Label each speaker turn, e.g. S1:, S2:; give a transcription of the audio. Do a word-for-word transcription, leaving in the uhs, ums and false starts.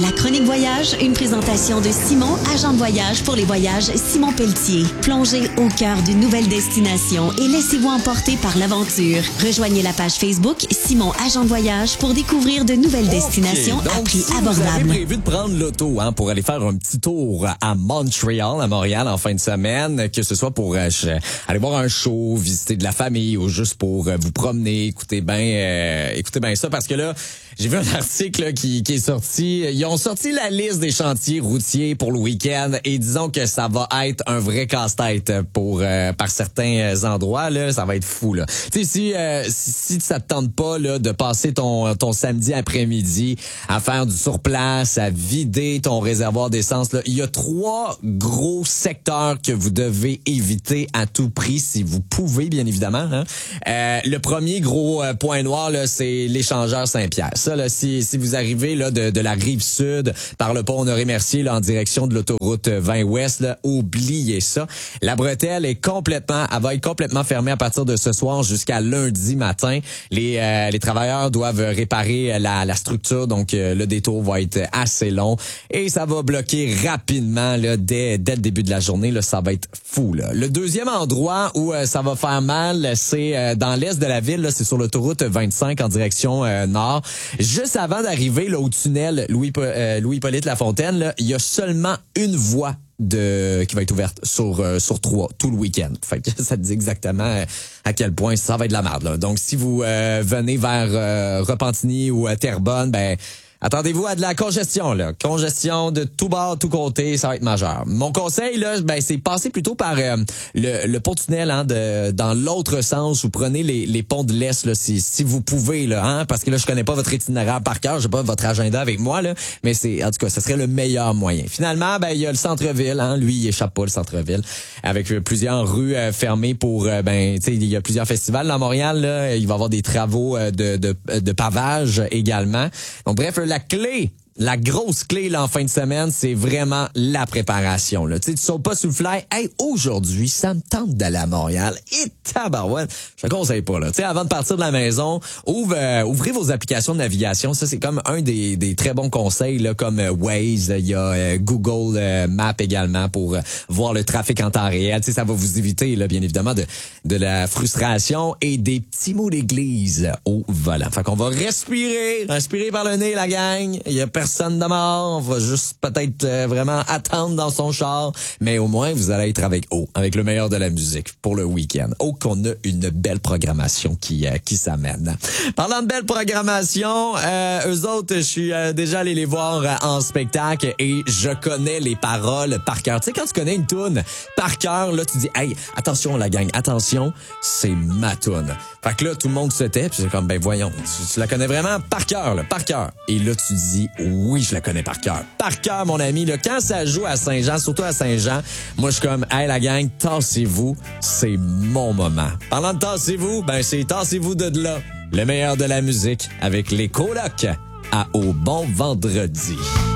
S1: La chronique voyage, une présentation de Simon, agent de voyage pour les voyages Simon Pelletier. Plongez au cœur d'une nouvelle destination et laissez-vous emporter par l'aventure. Rejoignez la page Facebook Simon, agent de voyage pour découvrir de nouvelles okay, destinations à prix
S2: si
S1: abordables.
S2: Vous avez prévu de prendre l'auto hein, pour aller faire un petit tour à Montréal, à Montréal en fin de semaine, que ce soit pour euh, aller voir un show, visiter de la famille ou juste pour euh, vous promener, écoutez bien euh, écoutez bien ça parce que là, j'ai vu un article là, qui, qui est sorti. Ils ont sorti la liste des chantiers routiers pour le week-end et disons que ça va être un vrai casse-tête pour euh, par certains endroits. Là, ça va être fou. Là. Tu sais, si, euh, si, si ça te tente pas là, de passer ton, ton samedi après-midi à faire du surplace, à vider ton réservoir d'essence, là, il y a trois gros secteurs que vous devez éviter à tout prix si vous pouvez, bien évidemment. Hein. Euh, le premier gros euh, point noir, là, c'est l'échangeur Saint-Pierre. Ça, là, si, si vous arrivez là de, de la rive sud par le pont Honoré-Mercier là, en direction de l'autoroute vingt ouest, là, oubliez ça. La bretelle est complètement, elle va être complètement fermée à partir de ce soir jusqu'à lundi matin. Les, euh, les travailleurs doivent réparer la, la structure, donc euh, le détour va être assez long et ça va bloquer rapidement là, dès, dès le début de la journée. Là, ça va être fou. Là. Le deuxième endroit où euh, ça va faire mal, c'est euh, dans l'est de la ville. Là, c'est sur l'autoroute vingt-cinq en direction euh, nord. Juste avant d'arriver là, au tunnel Louis, euh, Louis-Hippolyte Lafontaine, là, il y a seulement une voie de qui va être ouverte sur euh, sur trois tout le week-end. Fait que ça te dit exactement euh, à quel point ça va être de la merde. Là. Donc si vous euh, venez vers euh, Repentigny ou euh, Terrebonne, ben attendez-vous à de la congestion, là. Congestion de tout bord, tout côté, ça va être majeur. Mon conseil, là, ben, c'est passer plutôt par euh, le, le pont-tunnel, hein, de, dans l'autre sens. Vous prenez les, les ponts de l'Est, là, si, si vous pouvez, là, hein, parce que là, je connais pas votre itinéraire par cœur, j'ai pas votre agenda avec moi, là, mais c'est, en tout cas, ce serait le meilleur moyen. Finalement, ben, il y a le centre-ville, hein, lui, il échappe pas, le centre-ville, avec euh, plusieurs rues euh, fermées pour, euh, ben, tu sais, il y a plusieurs festivals dans Montréal, là, il va y avoir des travaux euh, de, de, de pavage également. Donc, bref, la clé, la grosse clé là, en fin de semaine, c'est vraiment la préparation. Là. Tu sais, tu sautes pas sous le fly. Hey, aujourd'hui, ça me tente d'aller à Montréal. Et tabarouette, je te conseille pas. Là. Tu sais, avant de partir de la maison, ouvre, euh, ouvrez vos applications de navigation. Ça, c'est comme un des, des très bons conseils, là, comme euh, Waze. Il y a euh, Google euh, Maps également pour euh, voir le trafic en temps réel. Tu sais, ça va vous éviter, là, bien évidemment, de, de la frustration et des petits mots d'église au volant. Fait qu'on va respirer, respirer par le nez, la gang. Il y a personne de mort, on va juste peut-être euh, vraiment attendre dans son char, mais au moins vous allez être avec O, avec le meilleur de la musique pour le week-end. Oh qu'on a une belle programmation qui euh, qui s'amène. Parlant de belle programmation, euh, eux autres, je suis euh, déjà allé les voir euh, en spectacle et je connais les paroles par cœur. Tu sais quand tu connais une toune par cœur, là tu dis hey, attention la gang, attention, c'est ma toune. Fait que là tout le monde se tait, puis c'est comme ben voyons, tu, tu la connais vraiment par cœur, là, par cœur. Et là tu dis oui, je la connais par cœur. Par cœur, mon ami. Là, quand ça joue à Saint-Jean, surtout à Saint-Jean, moi, je suis comme, hey, la gang, tassez-vous. C'est mon moment. Parlant de tassez-vous, ben, c'est tassez-vous de là. Le meilleur de la musique avec les colocs à Au Bon Vendredi.